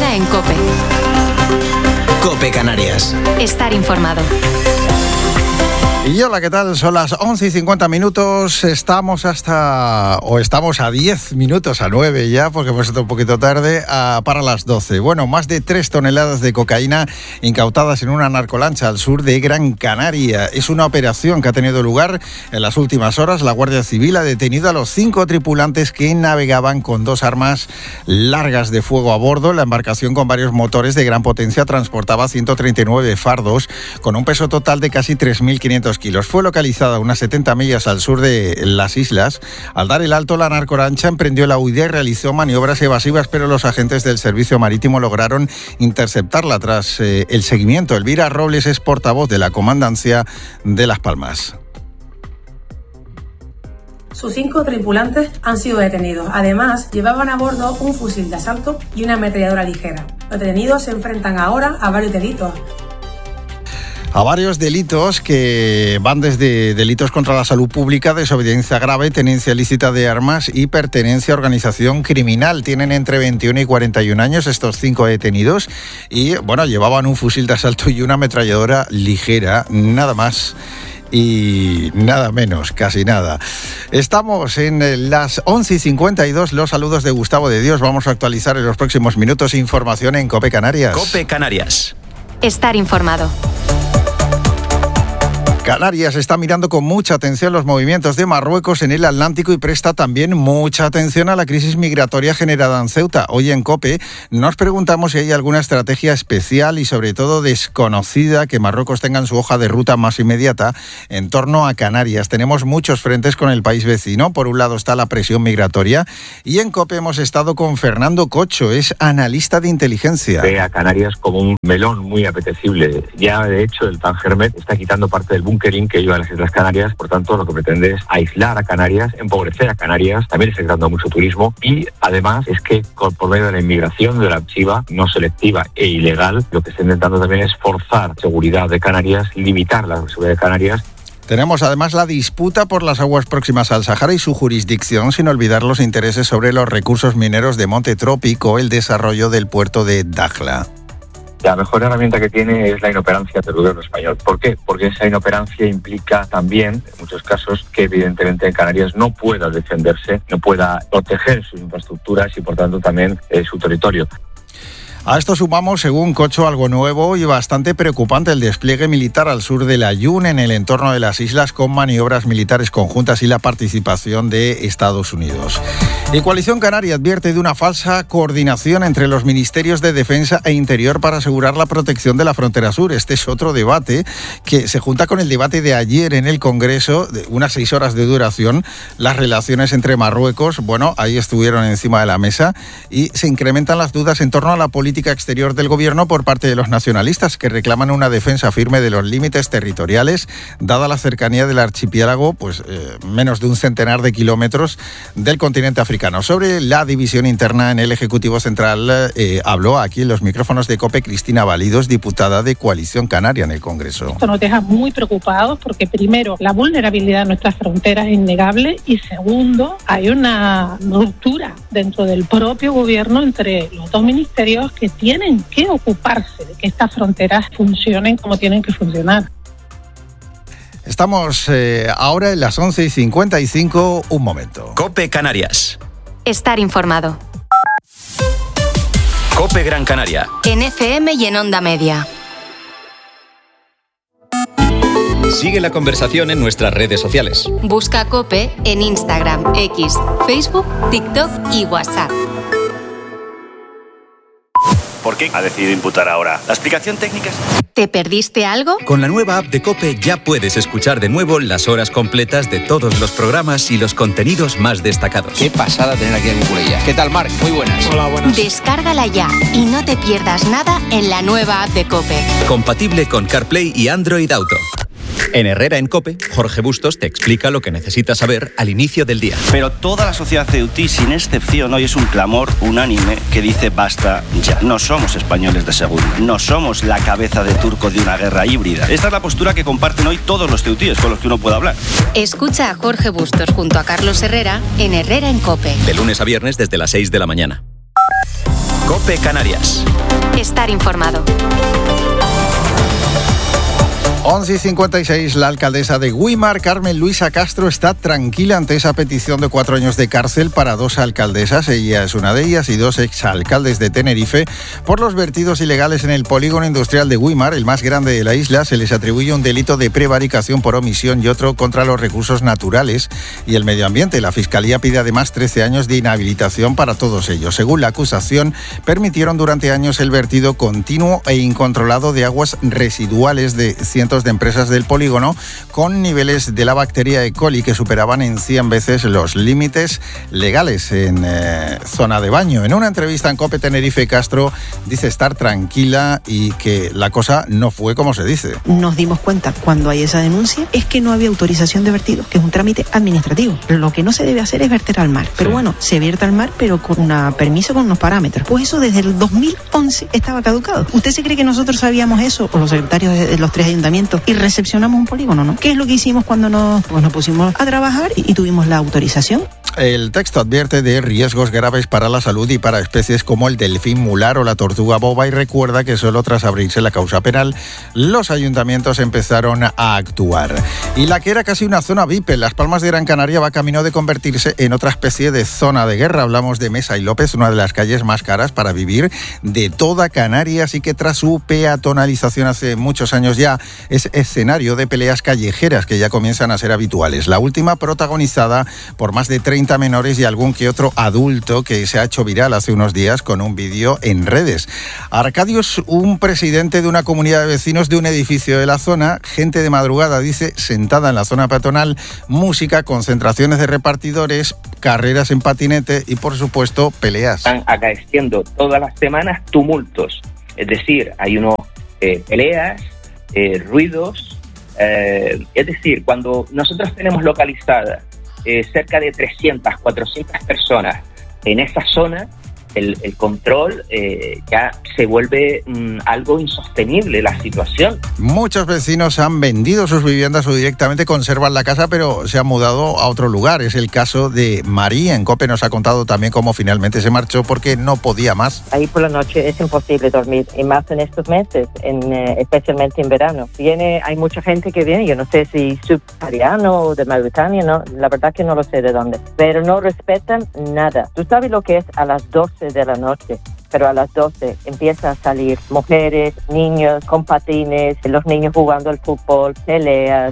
Herrera en COPE. COPE Canarias. Estar informado. Y hola, ¿qué tal? Son las 11:50. Estamos a 10 minutos a 9 ya, porque hemos estado un poquito tarde, para las 12. Bueno, más de 3 toneladas de cocaína incautadas en una narcolancha al sur de Gran Canaria. Es una operación que ha tenido lugar en las últimas horas. La Guardia Civil ha detenido a los 5 tripulantes que navegaban con 2 armas largas de fuego a bordo. La embarcación, con varios motores de gran potencia, transportaba 139 fardos con un peso total de casi 3.500 kilos. Fue localizada a unas 70 millas al sur de las islas. Al dar el alto, la narcolancha emprendió la huida y realizó maniobras evasivas, pero los agentes del Servicio Marítimo lograron interceptarla tras el seguimiento. Elvira Robles es portavoz de la Comandancia de Las Palmas. Sus 5 tripulantes han sido detenidos. Además, llevaban a bordo un fusil de asalto y una ametralladora ligera. Los detenidos se enfrentan ahora a varios delitos. A varios delitos que van desde delitos contra la salud pública, desobediencia grave, tenencia ilícita de armas y pertenencia a organización criminal. Tienen entre 21 y 41 años estos 5 detenidos y, bueno, llevaban un fusil de asalto y una ametralladora ligera, nada más y nada menos, casi nada. Estamos en las 11:52, los saludos de Gustavo de Dios. Vamos a actualizar en los próximos minutos información en COPE Canarias. COPE Canarias. Estar informado. Canarias está mirando con mucha atención los movimientos de Marruecos en el Atlántico y presta también mucha atención a la crisis migratoria generada en Ceuta. Hoy en COPE nos preguntamos si hay alguna estrategia especial y sobre todo desconocida que Marruecos tenga en su hoja de ruta más inmediata en torno a Canarias. Tenemos muchos frentes con el país vecino. Por un lado está la presión migratoria y en COPE hemos estado con Fernando Cocho, es analista de inteligencia. Ve a Canarias como un melón muy apetecible. Ya de hecho el Tangermet está quitando parte del búnkering que lleva a las Islas Canarias, por tanto lo que pretende es aislar a Canarias, empobrecer a Canarias, también está creando mucho turismo y además es que por medio de la inmigración de la chiva no selectiva e ilegal, lo que está intentando también es forzar la seguridad de Canarias, limitar la seguridad de Canarias. Tenemos además la disputa por las aguas próximas al Sahara y su jurisdicción, sin olvidar los intereses sobre los recursos mineros de Monte Trópico, el desarrollo del puerto de Dakhla. La mejor herramienta que tiene es la inoperancia del gobierno español. ¿Por qué? Porque esa inoperancia implica también, en muchos casos, que evidentemente en Canarias no pueda defenderse, no pueda proteger sus infraestructuras y por tanto también su territorio. A esto sumamos, según Cocho, algo nuevo y bastante preocupante: el despliegue militar al sur de la Yun, en el entorno de las islas, con maniobras militares conjuntas y la participación de Estados Unidos. Y Coalición Canaria advierte de una falsa coordinación entre los ministerios de Defensa e Interior para asegurar la protección de la frontera sur. Este es otro debate que se junta con el debate de ayer en el Congreso, de unas 6 horas de duración. Las relaciones entre Marruecos, bueno, ahí estuvieron encima de la mesa y se incrementan las dudas en torno a la política exterior del gobierno por parte de los nacionalistas, que reclaman una defensa firme de los límites territoriales, dada la cercanía del archipiélago, menos de un centenar de kilómetros del continente africano. Sobre la división interna en el Ejecutivo Central, habló aquí en los micrófonos de COPE Cristina Validos, diputada de Coalición Canaria en el Congreso. Esto nos deja muy preocupados porque, primero, la vulnerabilidad de nuestras fronteras es innegable y, segundo, hay una ruptura dentro del propio gobierno entre los dos ministerios que tienen que ocuparse de que estas fronteras funcionen como tienen que funcionar. Estamos ahora en las 11:55, un momento. COPE Canarias. Estar informado. COPE Gran Canaria. En FM y en Onda Media. Sigue la conversación en nuestras redes sociales. Busca COPE en Instagram, X, Facebook, TikTok y WhatsApp. ¿Por qué ha decidido imputar ahora? ¿La explicación técnica es...? ¿Te perdiste algo? Con la nueva app de COPE ya puedes escuchar de nuevo las horas completas de todos los programas y los contenidos más destacados. Qué pasada tener aquí a Nicolella. ¿Qué tal, Marc? Muy buenas. Hola, buenas. Descárgala ya y no te pierdas nada en la nueva app de COPE. Compatible con CarPlay y Android Auto. En Herrera en COPE, Jorge Bustos te explica lo que necesitas saber al inicio del día. Pero toda la sociedad ceutí, sin excepción, hoy es un clamor unánime que dice basta ya. No somos españoles de segunda, no somos la cabeza de turco de una guerra híbrida. Esta es la postura que comparten hoy todos los ceutíes con los que uno puede hablar. Escucha a Jorge Bustos junto a Carlos Herrera en Herrera en COPE. De lunes a viernes desde las 6 de la mañana. COPE Canarias. Estar informado. 11:56, la alcaldesa de Güímar, Carmen Luisa Castro, está tranquila ante esa petición de 4 años de cárcel para 2 alcaldesas, ella es una de ellas, y 2 exalcaldes de Tenerife, por los vertidos ilegales en el polígono industrial de Güímar, el más grande de la isla. Se les atribuye un delito de prevaricación por omisión y otro contra los recursos naturales y el medio ambiente. La Fiscalía pide además 13 años de inhabilitación para todos ellos. Según la acusación, permitieron durante años el vertido continuo e incontrolado de aguas residuales de cientos de empresas del polígono, con niveles de la bacteria E. coli que superaban en 100 veces los límites legales en zona de baño. En una entrevista en COPE Tenerife, Castro dice estar tranquila y que la cosa no fue como se dice. Nos dimos cuenta cuando hay esa denuncia es que no había autorización de vertido, que es un trámite administrativo. Lo que no se debe hacer es verter al mar. Pero bueno, se vierte al mar, pero con un permiso, con unos parámetros. Pues eso desde el 2011 estaba caducado. ¿Usted se cree que nosotros sabíamos eso, o los secretarios de los 3 ayuntamientos, y recepcionamos un polígono, no? ¿Qué es lo que hicimos cuando nos pusimos a trabajar y tuvimos la autorización? El texto advierte de riesgos graves para la salud y para especies como el delfín mular o la tortuga boba, y recuerda que solo tras abrirse la causa penal los ayuntamientos empezaron a actuar. Y la que era casi una zona VIP en Las Palmas de Gran Canaria va camino de convertirse en otra especie de zona de guerra. Hablamos de Mesa y López, una de las calles más caras para vivir de toda Canarias, y que tras su peatonalización hace muchos años ya es escenario de peleas callejeras que ya comienzan a ser habituales. La última protagonizada por más de 30 menores y algún que otro adulto, que se ha hecho viral hace unos días con un vídeo en redes. Arcadio es un presidente de una comunidad de vecinos de un edificio de la zona. Gente de madrugada, dice, sentada en la zona peatonal, música, concentraciones de repartidores, carreras en patinete y, por supuesto, peleas. Están acaeciendo todas las semanas tumultos. Es decir, hay unos peleas, ruidos. Es decir, cuando nosotros tenemos localizadas cerca de 300, 400 personas en esa zona, el control ya se vuelve algo insostenible la situación. Muchos vecinos han vendido sus viviendas o directamente conservan la casa, pero se han mudado a otro lugar. Es el caso de María. En COPE nos ha contado también cómo finalmente se marchó porque no podía más. Ahí por la noche es imposible dormir, y más en estos meses, especialmente en verano. Hay mucha gente que viene, yo no sé si subsahariano o de Mauritania, no, la verdad que no lo sé de dónde, pero no respetan nada. Tú sabes lo que es a las 12 de la noche, pero a las 12 empiezan a salir mujeres, niños con patines, los niños jugando al fútbol, peleas.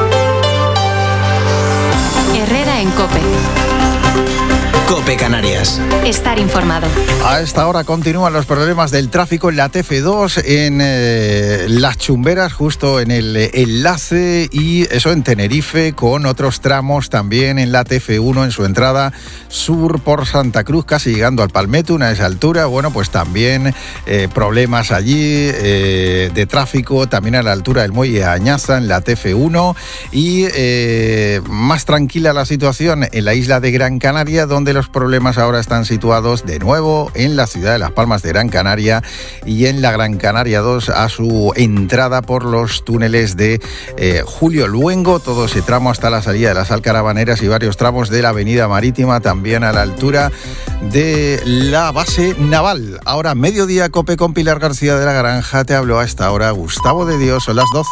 Herrera en COPE. COPE Canarias. Estar informado. A esta hora continúan los problemas del tráfico en la TF2, en Las Chumberas, justo en el enlace, y eso en Tenerife, con otros tramos también en la TF1 en su entrada sur por Santa Cruz, casi llegando al Palmetto, a esa altura. Bueno, pues también problemas allí de tráfico, también a la altura del muelle Añaza en la TF1, y más tranquila la situación en la isla de Gran Canaria, donde los problemas ahora están situados de nuevo en la ciudad de Las Palmas de Gran Canaria y en la Gran Canaria 2 a su entrada por los túneles de Julio Luengo, todo ese tramo hasta la salida de las Alcarabaneras y varios tramos de la avenida Marítima, también a la altura de la base naval. Ahora mediodía, COPE con Pilar García de la Granja. Te hablo a esta hora Gustavo de Dios, son las 12.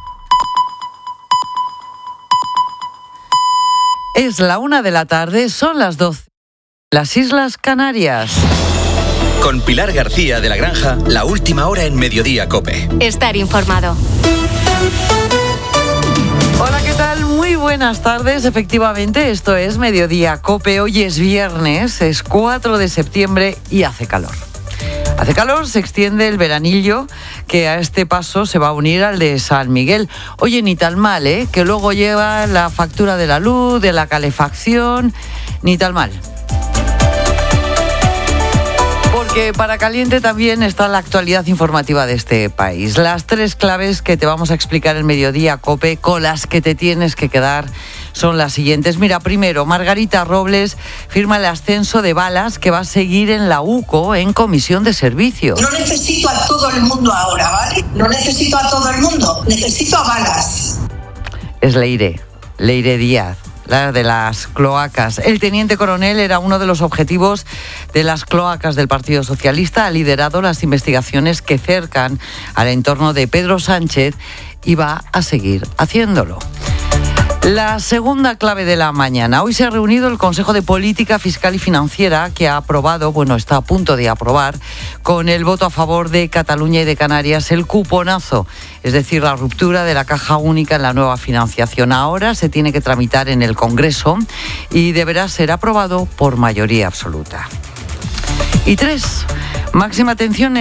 Es la 1 de la tarde, son las 12. Las Islas Canarias. Con Pilar García de la Granja, la última hora en Mediodía COPE. Estar informado. Hola, ¿qué tal? Muy buenas tardes. Efectivamente, esto es Mediodía COPE. Hoy es viernes, es 4 de septiembre y hace calor. Hace calor, se extiende el veranillo, que a este paso se va a unir al de San Miguel. Oye, ni tan mal, que luego lleva la factura de la luz, de la calefacción, ni tan mal. Porque para caliente también está la actualidad informativa de este país. Las 3 claves que te vamos a explicar en Mediodía COPE, con las que te tienes que quedar, son las siguientes. Mira, primero, Margarita Robles firma el ascenso de Balas, que va a seguir en la UCO en comisión de servicios. No necesito a todo el mundo ahora, ¿vale? No necesito a todo el mundo, necesito a Balas. Es Leire Díaz. la de las cloacas. El teniente coronel era uno de los objetivos de las cloacas del Partido Socialista. Ha liderado las investigaciones que cercan al entorno de Pedro Sánchez y va a seguir haciéndolo. La segunda clave de la mañana. Hoy se ha reunido el Consejo de Política Fiscal y Financiera, que ha aprobado, está a punto de aprobar, con el voto a favor de Cataluña y de Canarias, el cuponazo, es decir, la ruptura de la caja única en la nueva financiación. Ahora se tiene que tramitar en el Congreso y deberá ser aprobado por mayoría absoluta. Y 3. Máxima tensión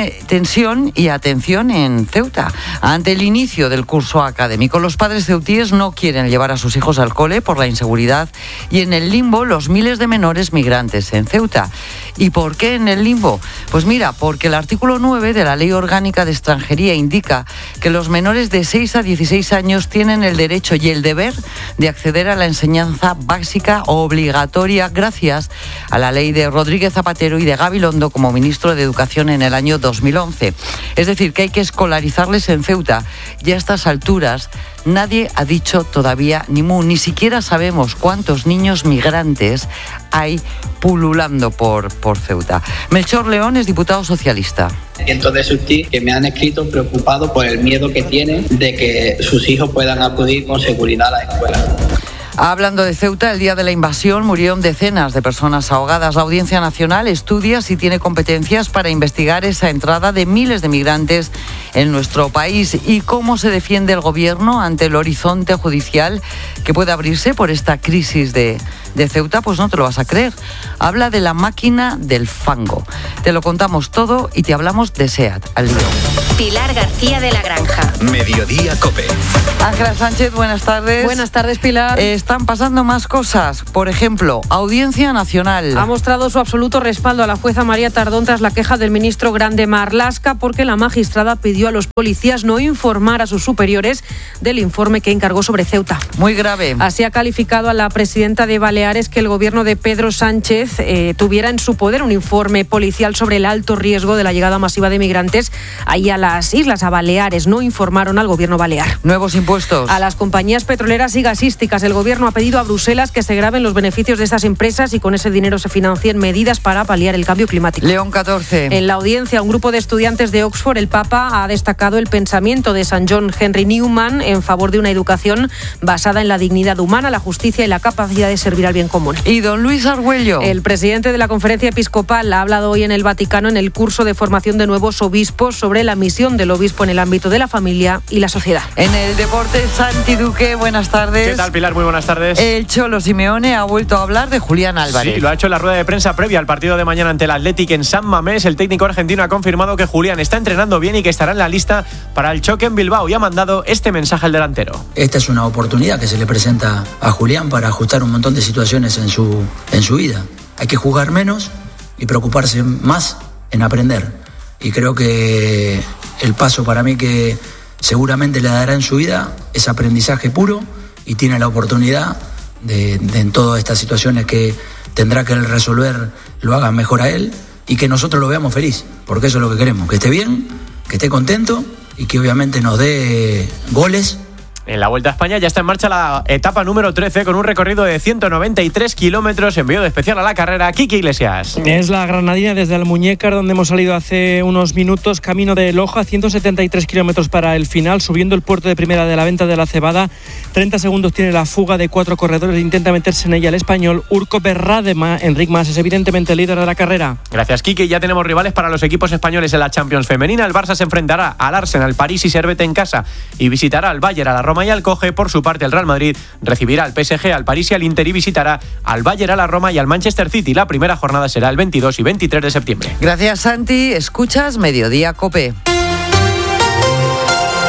y atención en Ceuta. Ante el inicio del curso académico, los padres ceutíes no quieren llevar a sus hijos al cole por la inseguridad y en el limbo los miles de menores migrantes en Ceuta. ¿Y por qué en el limbo? Pues mira, porque el artículo 9 de la Ley Orgánica de Extranjería indica que los menores de 6 a 16 años tienen el derecho y el deber de acceder a la enseñanza básica obligatoria gracias a la ley de Rodríguez Zapatero y de Gabilondo como ministro de Educación en el año 2011. Es decir, que hay que escolarizarles en Ceuta y a estas alturas nadie ha dicho todavía ni mu, ni siquiera sabemos cuántos niños migrantes hay pululando por Ceuta. Melchor León es diputado socialista. Cientos de sus tíos que me han escrito preocupados por el miedo que tienen de que sus hijos puedan acudir con seguridad a la escuela. Hablando de Ceuta, el día de la invasión murieron decenas de personas ahogadas. La Audiencia Nacional estudia si tiene competencias para investigar esa entrada de miles de migrantes en nuestro país y cómo se defiende el gobierno ante el horizonte judicial que puede abrirse por esta crisis de Ceuta. Pues no te lo vas a creer. Habla de la máquina del fango. Te lo contamos todo y te hablamos de SEAT. Al lío. Pilar García de la Granja. Mediodía COPE. Ángela Sánchez, buenas tardes. Buenas tardes, Pilar. Están pasando más cosas. Por ejemplo, Audiencia Nacional ha mostrado su absoluto respaldo a la jueza María Tardón tras la queja del ministro Grande Marlaska porque la magistrada pidió a los policías no informar a sus superiores del informe que encargó sobre Ceuta. Muy grave. Así ha calificado a la presidenta de Baleares que el gobierno de Pedro Sánchez tuviera en su poder un informe policial sobre el alto riesgo de la llegada masiva de migrantes ahí a las islas, a Baleares. No informaron al gobierno balear. Nuevos impuestos. A las compañías petroleras y gasísticas. El gobierno ha pedido a Bruselas que se graben los beneficios de estas empresas y con ese dinero se financien medidas para paliar el cambio climático. León 14. En la audiencia, un grupo de estudiantes de Oxford, el Papa, ha destacado el pensamiento de San John Henry Newman en favor de una educación basada en la dignidad humana, la justicia y la capacidad de servir al bien común. Y don Luis Argüello. El presidente de la Conferencia Episcopal ha hablado hoy en el Vaticano en el curso de formación de nuevos obispos sobre la misión del obispo en el ámbito de la familia y la sociedad. En el deporte, Santi Duque, buenas tardes. ¿Qué tal, Pilar? Muy buenas tardes. El Cholo Simeone ha vuelto a hablar de Julián Álvarez. Sí, lo ha hecho en la rueda de prensa previa al partido de mañana ante el Athletic en San Mamés. El técnico argentino ha confirmado que Julián está entrenando bien y que estará en la lista para el choque en Bilbao y ha mandado este mensaje al delantero. Esta es una oportunidad que se le presenta a Julián para ajustar un montón de situaciones en su vida. Hay que jugar menos y preocuparse más en aprender. Y creo que el paso para mí que seguramente le dará en su vida es aprendizaje puro y tiene la oportunidad de en todas estas situaciones que tendrá que él resolver lo haga mejor a él y que nosotros lo veamos feliz, porque eso es lo que queremos, que esté bien, que esté contento y que obviamente nos dé goles. En la Vuelta a España ya está en marcha la etapa número 13 con un recorrido de 193 kilómetros. Envío de especial a la carrera, Quique Iglesias. Es la granadina desde Almuñécar, donde hemos salido hace unos minutos, camino de Loja, 173 kilómetros para el final, subiendo el puerto de primera de la Venta de la Cebada. 30 segundos tiene la fuga de 4 corredores, intenta meterse en ella el español Urco Berradema. Enric Mas es evidentemente el líder de la carrera. Gracias, Quique. Ya tenemos rivales para los equipos españoles en la Champions femenina. El Barça se enfrentará al Arsenal, París y Servette en casa y visitará al Bayern, a la Roma y al Coge. Por su parte, el Real Madrid recibirá al PSG, al París y al Inter y visitará al Bayern, a la Roma y al Manchester City. La primera jornada será el 22 y 23 de septiembre. Gracias, Santi. Escuchas Mediodía COPE.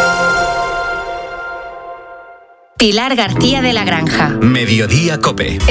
Pilar García de la Granja. Mediodía COPE.